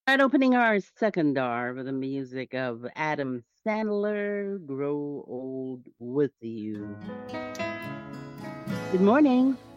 And opening our second hour with the music of Adam Sandler, Grow Old With You. Good morning.